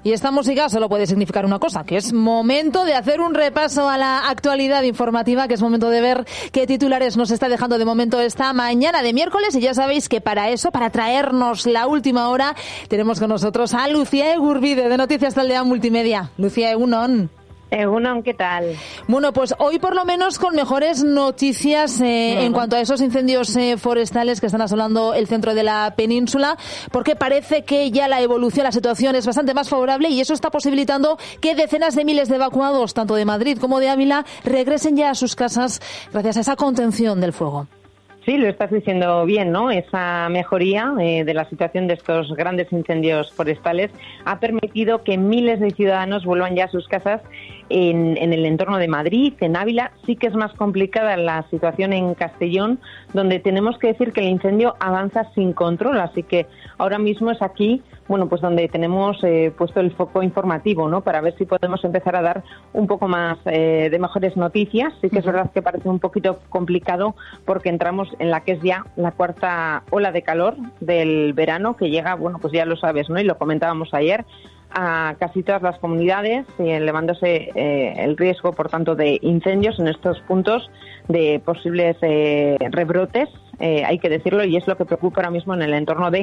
Y esta música solo puede significar una cosa, que es momento de hacer un repaso a la actualidad informativa, que es momento de ver qué titulares nos está dejando de momento esta mañana de miércoles. Y ya sabéis que para eso, para traernos la última hora, tenemos con nosotros a Lucía Egurbide, de Noticias Taldea Multimedia. Lucía, egunon. Egunon, ¿qué tal? Bueno, pues hoy por lo menos con mejores noticias en cuanto a esos incendios forestales que están asolando el centro de la península, porque parece que ya la evolución, la situación es bastante más favorable y eso está posibilitando que decenas de miles de evacuados, tanto de Madrid como de Ávila, regresen ya a sus casas gracias a esa contención del fuego. Sí, lo estás diciendo bien, ¿no? Esa mejoría de la situación de estos grandes incendios forestales ha permitido que miles de ciudadanos vuelvan ya a sus casas en el entorno de Madrid, en Ávila. Sí que es más complicada la situación en Castellón, donde tenemos que decir que el incendio avanza sin control, así que ahora mismo es aquí, bueno, pues donde tenemos puesto el foco informativo, ¿no? Para ver si podemos empezar a dar un poco más de mejores noticias. Sí que es verdad que parece un poquito complicado porque entramos en la que es ya la cuarta ola de calor del verano que llega, bueno, pues ya lo sabes, ¿no? Y lo comentábamos ayer, a casi todas las comunidades, elevándose el riesgo, por tanto, de incendios en estos puntos, de posibles rebrotes, hay que decirlo, y es lo que preocupa ahora mismo en el entorno de